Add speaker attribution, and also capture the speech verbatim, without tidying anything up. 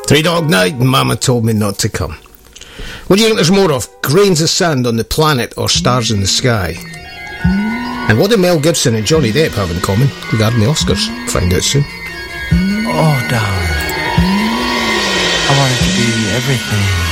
Speaker 1: Three Dog Night and Mama Told Me Not to Come. What do you think there's more of? Grains of sand on the planet or stars in the sky? And what do Mel Gibson and Johnny Depp have in common regarding the Oscars? Find out soon.
Speaker 2: Oh, darling, I wanted to be everything.